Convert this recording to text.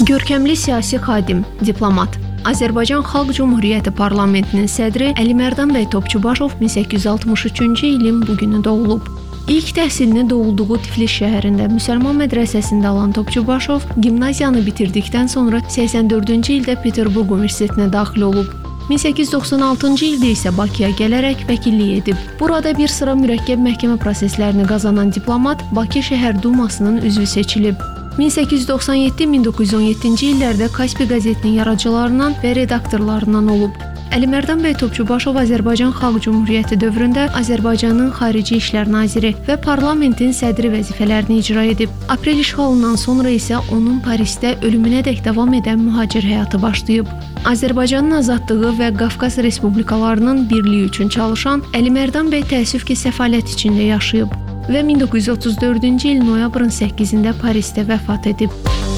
Görkəmli siyasi xadim, diplomat. Azərbaycan Xalq Cümhuriyyəti Parlamentinin sədri Əlimərdan bəy Topçubaşov 1863-cü ilin bu günü doğulub. İlk təhsilini doğulduğu Tiflis şəhərində müsəlman mədrəsəsində alan Topçubaşov gimnaziyanı bitirdikdən sonra 84-cü ildə Peterburq Universitetinə daxil olub. 1896-cı ildə isə Bakıya gələrək vəkillik edib. Burada bir sıra mürəkkəb məhkəmə proseslərini qazanan diplomat Bakı Şəhər Dumasının üzvü seçilib. 1897-1917-ci illərdə Kaspi qəzetinin yaradıcılarından və redaktorlarından olub. Əlimərdan bəy Topçubaşov Azərbaycan Xalq Cümhuriyyəti dövründə Azərbaycanın Xarici İşlər Naziri və parlamentin sədri vəzifələrini icra edib. Aprel işğalından sonra isə onun Parisdə ölümünədək davam edən mühacir həyatı başlayıb. Azərbaycanın azadlığı və Qafqaz respublikalarının birliyi üçün çalışan Əlimərdan bəy təəssüf ki, səfalət içində yaşayıb və 1934-cü il noyabrın 8-də Parisdə vəfat edib.